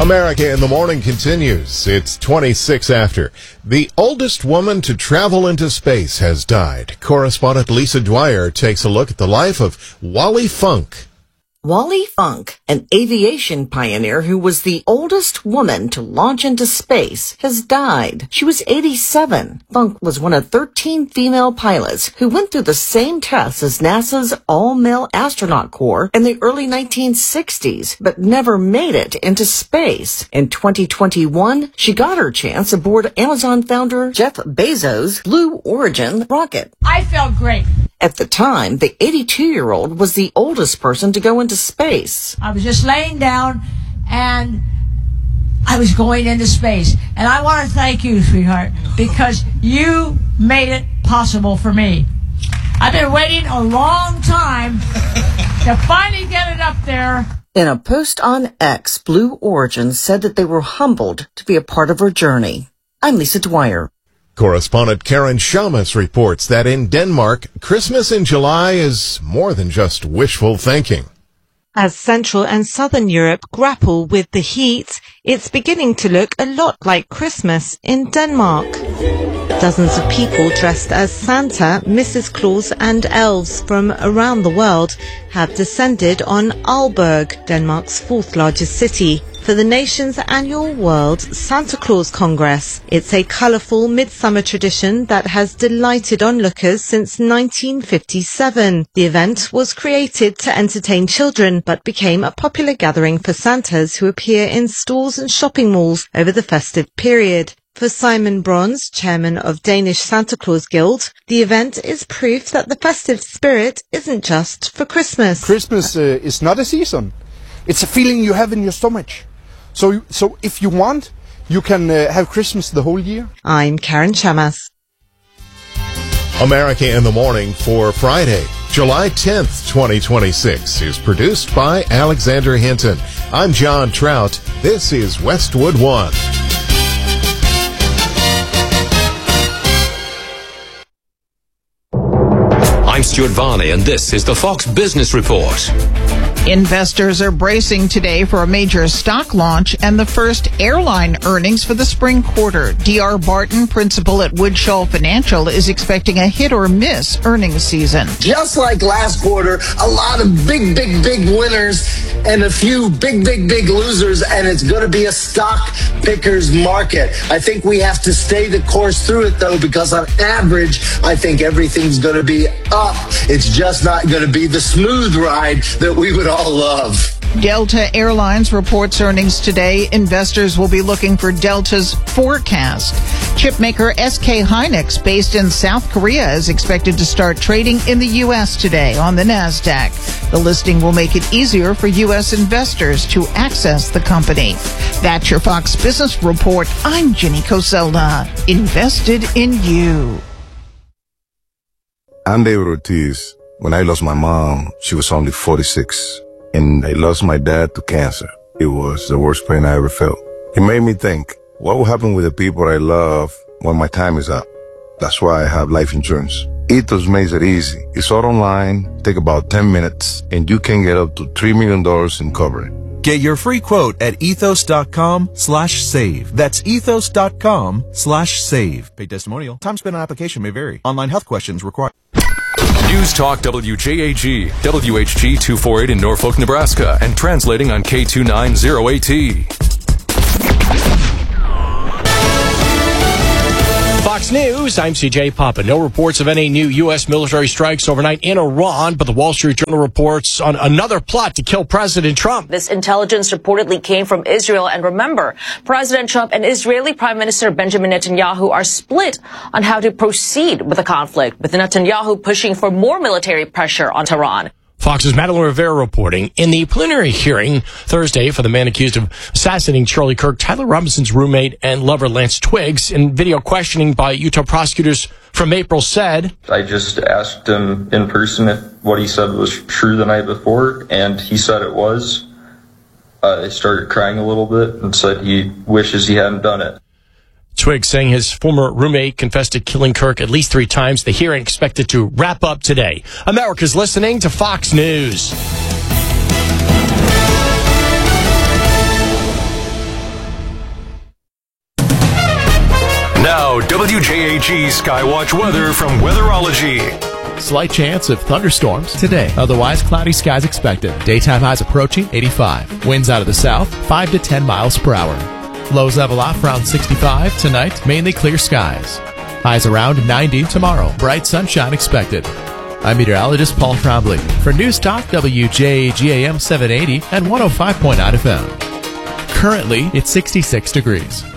America in the Morning continues. It's 26 after. The oldest woman to travel into space has died. Correspondent Lisa Dwyer takes a look at the life of Wally Funk. Wally Funk, an aviation pioneer who was the oldest woman to launch into space, has died. She was 87. Funk was one of 13 female pilots who went through the same tests as NASA's all-male astronaut corps in the early 1960s, but never made it into space. In 2021, she got her chance aboard Amazon founder Jeff Bezos' Blue Origin rocket. I felt great. At the time, the 82-year-old was the oldest person to go into space. I was just laying down, and I was going into space. And I want to thank you, sweetheart, because you made it possible for me. I've been waiting a long time to finally get it up there. In a post on X, Blue Origin said that they were humbled to be a part of her journey. I'm Lisa Dwyer. Correspondent Karen Shamas reports that in Denmark, Christmas in July is more than just wishful thinking. As Central and Southern Europe grapple with the heat, it's beginning to look a lot like Christmas in Denmark. Dozens of people dressed as Santa, Mrs. Claus and elves from around the world have descended on Aalborg, Denmark's fourth largest city, for the nation's annual World Santa Claus Congress. It's a colourful midsummer tradition that has delighted onlookers since 1957. The event was created to entertain children, but became a popular gathering for Santas who appear in stores and shopping malls over the festive period. For Simon Brons, chairman of Danish Santa Claus Guild, the event is proof that the festive spirit isn't just for Christmas. Christmas is not a season. It's a feeling you have in your stomach. So if you want, you can have Christmas the whole year. I'm Karen Shamas. America in the Morning for Friday, July 10th, 2026 is produced by Alexander Hinton. I'm John Trout. This is Westwood One. I'm Stuart Varney, and this is the Fox Business Report. Investors are bracing today for a major stock launch and the first airline earnings for the spring quarter. D.R. Barton, principal at Woodshall Financial, is expecting a hit-or-miss earnings season. Just like last quarter, a lot of big winners and a few big losers, and it's going to be a stock picker's market. I think we have to stay the course through it, though, because on average, I think everything's going to be up. It's just not going to be the smooth ride that we would all love. Delta Airlines reports earnings today. Investors will be looking for Delta's forecast. Chipmaker SK Hynix, based in South Korea, is expected to start trading in the U.S. today on the NASDAQ. The listing will make it easier for U.S. investors to access the company. That's your Fox Business Report. I'm Jenny Coselda. Invested in you. I'm David Ortiz. When I lost my mom, she was only 46. And I lost my dad to cancer. It was the worst pain I ever felt. It made me think, what will happen with the people I love when my time is up? That's why I have life insurance. Ethos makes it easy. It's all online, take about 10 minutes, and you can get up to $3 million in coverage. Get your free quote at ethos.com/save. That's ethos.com/save. Paid testimonial. Time spent on application may vary. Online health questions required. News Talk WJAG, WHG 248 in Norfolk, Nebraska, and translating on K290AT. Fox News, I'm CJ Papa. No reports of any new U.S. military strikes overnight in Iran, but the Wall Street Journal reports on another plot to kill President Trump. This intelligence reportedly came from Israel. And remember, President Trump and Israeli Prime Minister Benjamin Netanyahu are split on how to proceed with the conflict, with Netanyahu pushing for more military pressure on Tehran. Fox's Madeline Rivera reporting. In the preliminary hearing Thursday for the man accused of assassinating Charlie Kirk, Tyler Robinson's roommate and lover Lance Twiggs, in video questioning by Utah prosecutors from April, said, I just asked him in person if what he said was true the night before, and he said it was. I started crying a little bit and said he wishes he hadn't done it. Twiggs saying his former roommate confessed to killing Kirk at least 3 times. The hearing expected to wrap up today. America's listening to Fox News. WJAG Skywatch weather from Weatherology. Slight chance of thunderstorms today. Otherwise, cloudy skies expected. Daytime highs approaching 85. Winds out of the south, 5 to 10 miles per hour. Lows level off around 65 tonight. Mainly clear skies. Highs around 90 tomorrow. Bright sunshine expected. I'm meteorologist Paul Trombley for News Talk WJAG AM 780 and 105.9 FM. Currently, it's 66 degrees.